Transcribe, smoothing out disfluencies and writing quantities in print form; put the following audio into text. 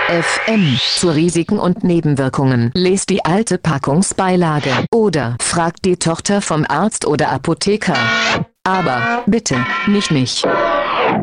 FM. Zu Risiken und Nebenwirkungen. Lest die alte Packungsbeilage. Oder fragt die Tochter vom Arzt oder Apotheker. Aber bitte, nicht mich.